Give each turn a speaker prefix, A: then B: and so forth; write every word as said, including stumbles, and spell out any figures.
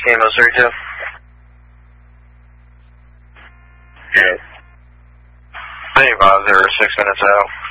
A: Kimo thirty-two.
B: Okay.
A: Hey, Bob, there are six minutes out.